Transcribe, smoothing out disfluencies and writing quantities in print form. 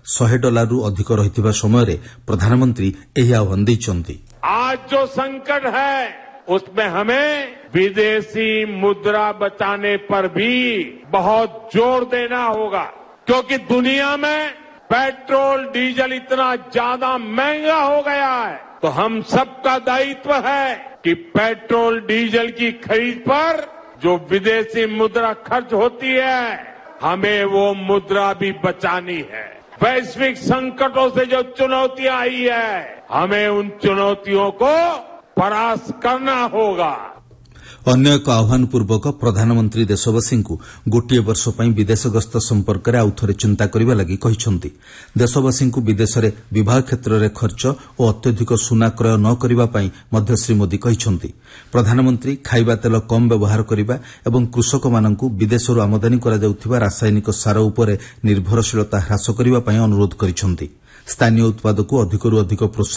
$100 रु अधिक रहिथिबा समयरे प्रधानमंत्री एही आह्वान दैछन्ति। आज जो संकट है उसमें हमें विदेशी मुद्रा बचाने पर भी बहुत जोर देना होगा, क्योंकि दुनिया में पेट्रोल डीजल इतना ज्यादा महंगा हो गया है। तो हम सबका दायित्व है कि पेट्रोल डीजल की खरीद पर जो विदेशी मुद्रा खर्च होती है हमें वो मुद्रा भी बचानी है। वैश्विक संकटों से जो चुनौतियां आई है हमें उन चुनौतियों को परास्त करना होगा। अन्य एक आह्वान पूर्वक प्रधानमंत्री देशवासी गोटे वर्ष पई विदेश गस्त संपर्क में आउथरे चिंता करने लगी कहिसंति। देशवासी विदेश में विवाह क्षेत्र में खर्च और अत्यधिक सुना क्रय न करने पई मध्य श्री मोदी कहिसंति। प्रधानमंत्री खाइबा तेल कम व्यवहार करने और कृषक मानक विदेशरू आमदानी करा जाउथिबा रासायनिक सार उपरे निर्भरशीलता ह्रास करने पई अनुरोध करिसंति। स्थानीय उत्पाद को अधिकरू अधिक